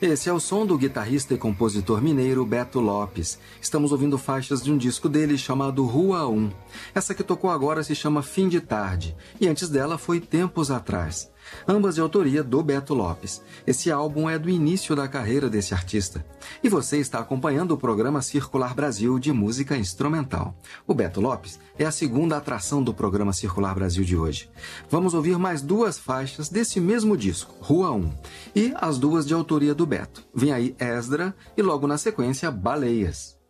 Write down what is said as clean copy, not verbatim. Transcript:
Esse é o som do guitarrista e compositor mineiro Beto Lopes. Estamos ouvindo faixas de um disco dele chamado Rua 1. Essa que tocou agora se chama Fim de Tarde, e antes dela foi Tempos Atrás. Ambas de autoria do Beto Lopes. Esse álbum é do início da carreira desse artista. E você está acompanhando o programa Circular Brasil de música instrumental. O Beto Lopes é a segunda atração do programa Circular Brasil de hoje. Vamos ouvir mais duas faixas desse mesmo disco, Rua 1, e as duas de autoria do Beto. Vem aí Esdra e logo na sequência Baleias.